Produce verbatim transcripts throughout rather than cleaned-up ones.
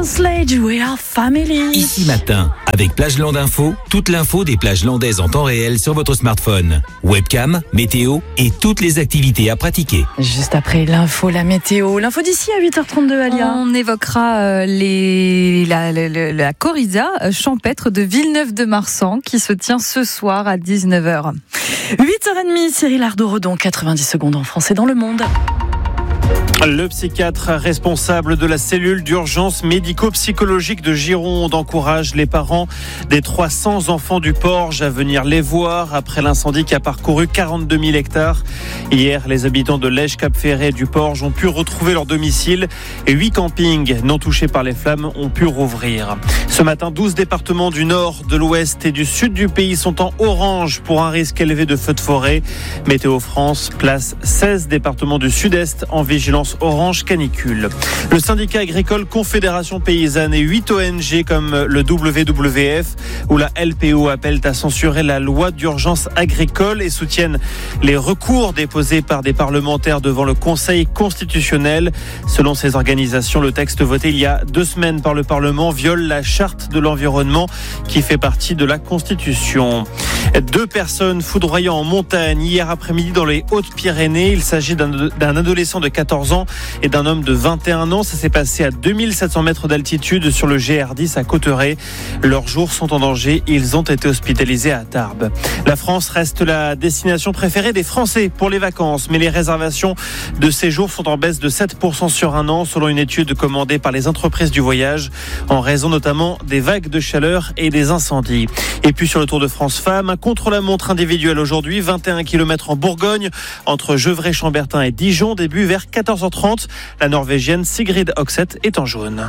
Slade, We Are Family. Ici Matin, avec Plageland Info, toute l'info des plages landaises en temps réel sur votre smartphone. Webcam, météo et toutes les activités à pratiquer. Juste après l'info, la météo. L'info d'ici à huit heures trente-deux, Alia. On évoquera euh, les, la, la, la, la corrida champêtre de Villeneuve-de-Marsan qui se tient ce soir à dix-neuf heures. huit heures trente, Cyril Ardo-Redon, quatre-vingt-dix secondes en français dans le monde. Le psychiatre responsable de la cellule d'urgence médico-psychologique de Gironde encourage les parents des trois cents enfants du Porge à venir les voir après l'incendie qui a parcouru quarante-deux mille hectares. Hier, les habitants de Lège-Cap-Ferré du Porge ont pu retrouver leur domicile et huit campings non touchés par les flammes ont pu rouvrir. Ce matin, douze départements du nord, de l'ouest et du sud du pays sont en orange pour un risque élevé de feux de forêt. Météo France place seize départements du sud-est en vigilance orange canicule. Le syndicat agricole Confédération Paysanne et huit O N G comme le W W F ou la L P O appellent à censurer la loi d'urgence agricole et soutiennent les recours déposés par des parlementaires devant le Conseil constitutionnel. Selon ces organisations, le texte voté il y a deux semaines par le Parlement viole la charte de l'environnement qui fait partie de la Constitution. Deux personnes foudroyant en montagne hier après-midi dans les Hautes-Pyrénées. Il s'agit d'un, d'un adolescent de quatorze ans et d'un homme de vingt et un ans. Ça s'est passé à deux mille sept cents mètres d'altitude sur le G R dix à Cauterets. Leurs jours sont en danger. Ils ont été hospitalisés à Tarbes. La France reste la destination préférée des Français pour les vacances, mais les réservations de séjour sont en baisse de sept pour cent sur un an, selon une étude commandée par les entreprises du voyage, en raison notamment des vagues de chaleur et des incendies. Et puis sur le Tour de France Femmes, un contre-la-montre individuel aujourd'hui, vingt et un kilomètres en Bourgogne, entre Gevrey-Chambertin et Dijon, début vers quatorze heures trente. La Norvégienne Sigrid Oxeth est en jaune.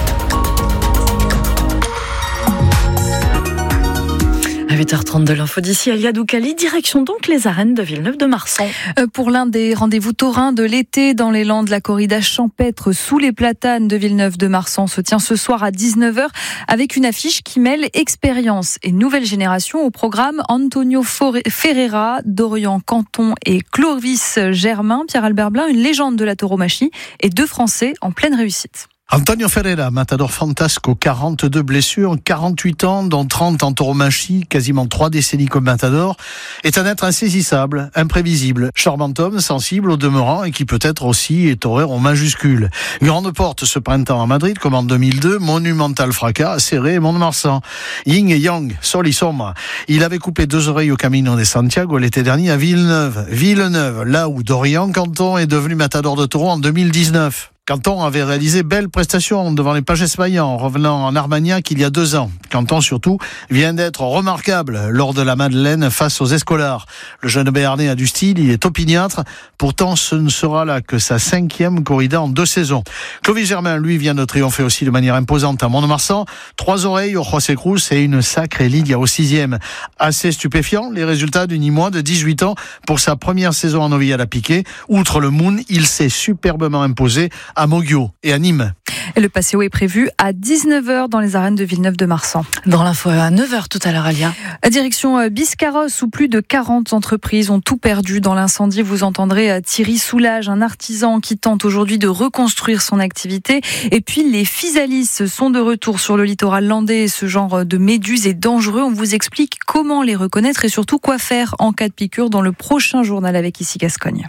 À huit heures trente de l'info d'ici, Alia Doukali, direction donc les arènes de Villeneuve-de-Marsan. Euh, pour l'un des rendez-vous taurins de l'été dans les Landes, la corrida champêtre sous les platanes de Villeneuve-de-Marsan se tient ce soir à dix-neuf heures avec une affiche qui mêle expérience et nouvelle génération. Au programme, Antonio Ferreira, Dorian Canton et Clovis Germain, Pierre-Albert Blin, une légende de la tauromachie et deux Français en pleine réussite. Antonio Ferreira, matador fantasque, quarante-deux blessures, quarante-huit ans, dont trente en tauromachie, quasiment trois décennies comme matador, est un être insaisissable, imprévisible, charmant homme, sensible au demeurant et qui peut-être aussi est horaire en majuscule. Grande porte ce printemps à Madrid, comme en deux mille deux, monumental fracas, serré et Mont-de-Marsan. Yin et Yang, sol y sombra. Il avait coupé deux oreilles au Camino de Santiago l'été dernier à Villeneuve. Villeneuve, là où Dorian Canton est devenu matador de taureau en deux mille dix-neuf. Canton avait réalisé belle prestation devant les pages Espaillans, revenant en Armagnac il y a deux ans. Canton, surtout, vient d'être remarquable lors de la Madeleine face aux Escolars. Le jeune Béarnais a du style, il est opiniâtre. Pourtant, ce ne sera là que sa cinquième corrida en deux saisons. Clovis Germain, lui, vient de triompher aussi de manière imposante à Mont-de-Marsan. Trois oreilles au José Cruz et une sacrée Lydia au sixième. Assez stupéfiant, les résultats du Nîmois de dix-huit ans pour sa première saison en novillade à Piquet. Outre le Moon, il s'est superbement imposé à Moggio et à Nîmes. Et le Passéo est prévu à dix-neuf heures dans les arènes de Villeneuve-de-Marsan. Dans l'info à neuf heures tout à l'heure, Alia. Direction Biscarrosse, où plus de quarante entreprises ont tout perdu dans l'incendie. Vous entendrez Thierry Soulage, un artisan qui tente aujourd'hui de reconstruire son activité. Et puis les physalis sont de retour sur le littoral landais. Ce genre de méduse est dangereux. On vous explique comment les reconnaître et surtout quoi faire en cas de piqûre dans le prochain journal avec Ici Gascogne.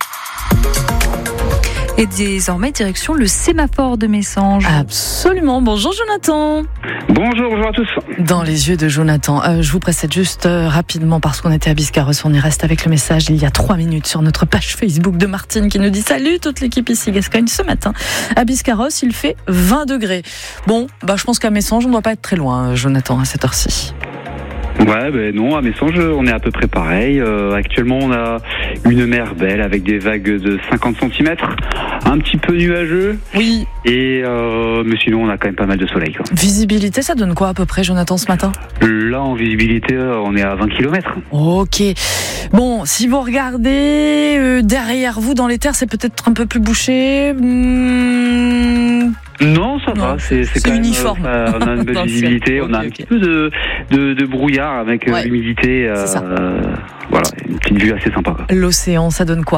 Et désormais, direction le sémaphore de Messanges. Absolument. Bonjour Jonathan. Bonjour, bonjour à tous. Dans les yeux de Jonathan, euh, je vous précède juste euh, rapidement parce qu'on était à Biscarrosse, on y reste avec le message il y a trois minutes sur notre page Facebook de Martine qui nous dit salut toute l'équipe ici Gascogne. Ce matin, à Biscarrosse, il fait vingt degrés. Bon, bah je pense qu'à Messanges, on ne doit pas être très loin, Jonathan, à cette heure-ci. Ouais, ben non, à Messanges, on est à peu près pareil. Euh, actuellement, on a une mer belle avec des vagues de cinquante centimètres, un petit peu nuageux. Oui. Et euh, mais sinon, on a quand même pas mal de soleil, quoi. Visibilité, ça donne quoi à peu près, Jonathan, ce matin ? Là, en visibilité, on est à vingt kilomètres. Ok. Bon, si vous regardez euh, derrière vous dans les terres, c'est peut-être un peu plus bouché. Mmh... Non, ça non, va, c'est, c'est, c'est quand uniforme. Même, euh, on a une belle visibilité, okay, on a un okay. petit peu de, de, de brouillard avec ouais, l'humidité. Euh, voilà, une petite vue assez sympa, quoi. L'océan, ça donne quoi ?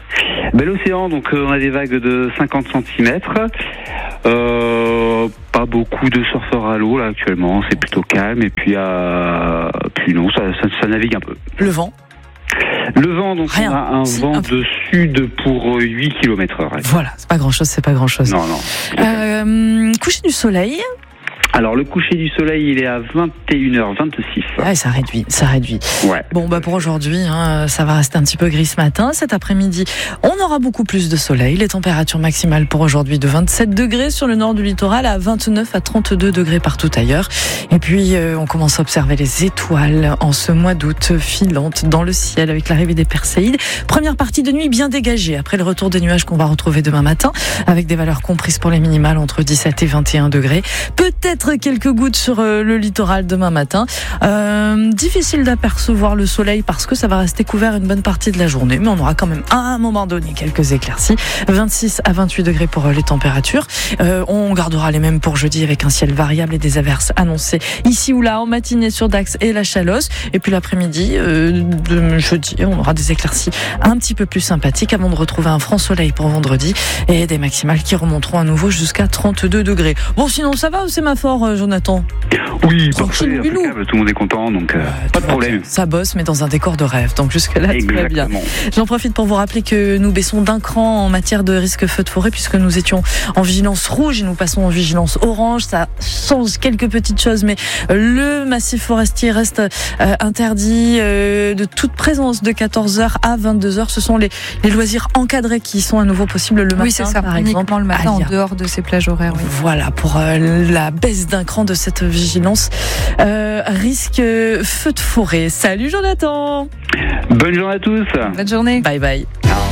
Ben, l'océan, donc euh, on a des vagues de cinquante centimètres. Euh, pas beaucoup. beaucoup de surfeurs à l'eau là actuellement, c'est plutôt calme et puis euh, puis non, ça, ça, ça navigue un peu. Le vent? Le vent, donc Rien. on a un Si, vent un de sud pour huit kilomètres heure. Voilà, c'est pas grand chose, c'est pas grand chose. Non, non. Euh, coucher du soleil. Alors le coucher du soleil, il est à vingt et une heures vingt-six. Ah, ça réduit, ça réduit. Ouais. Bon, bah pour aujourd'hui, hein, ça va rester un petit peu gris ce matin. Cet après-midi, on aura beaucoup plus de soleil. Les températures maximales pour aujourd'hui de vingt-sept degrés sur le nord du littoral, à vingt-neuf à trente-deux degrés partout ailleurs. Et puis, euh, on commence à observer les étoiles en ce mois d'août, filantes dans le ciel avec l'arrivée des Perséides. Première partie de nuit bien dégagée après le retour des nuages qu'on va retrouver demain matin, avec des valeurs comprises pour les minimales entre dix-sept et vingt et un degrés. Peut-être quelques gouttes sur euh, le littoral demain matin. Euh, difficile d'apercevoir le soleil parce que ça va rester couvert une bonne partie de la journée, mais on aura quand même à un moment donné quelques éclaircies. vingt-six à vingt-huit degrés pour euh, les températures. Euh, on gardera les mêmes pour jeudi avec un ciel variable et des averses annoncées ici ou là en matinée sur Dax et la Chalosse. Et puis l'après-midi euh, de jeudi, on aura des éclaircies un petit peu plus sympathiques avant de retrouver un franc soleil pour vendredi et des maximales qui remonteront à nouveau jusqu'à trente-deux degrés. Bon, sinon ça va ou c'est ma fort, Jonathan? Oui, Tranquille, parfait, impeccable, tout le monde est content, donc euh, pas de problème. Ça bosse, mais dans un décor de rêve. Donc jusque-là, tout va bien. Exactement. J'en profite pour vous rappeler que nous baissons d'un cran en matière de risque feu de forêt, puisque nous étions en vigilance rouge et nous passons en vigilance orange. Ça change quelques petites choses, mais le massif forestier reste euh, interdit euh, de toute présence de quatorze heures à vingt-deux heures. Ce sont les, les loisirs encadrés qui sont à nouveau possibles le matin. Oui, c'est ça, par uniquement exemple, le matin en à Lire. dehors de ces plages horaires. Oui. Voilà pour euh, la baisse d'un cran de cette vigilance euh, risque feu de forêt. Salut Jonathan. Bonne journée à tous. Bonne journée. Bye bye.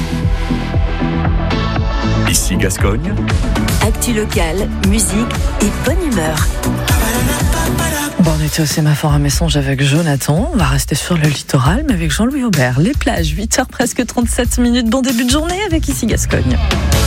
Ici Gascogne. Actu locale, musique et bonne humeur. Bon, on était au sémaphore à Messanges avec Jonathan. On va rester sur le littoral, mais avec Jean-Louis Aubert. Les plages, huit heures presque trente-sept minutes. Bon début de journée avec Ici Gascogne.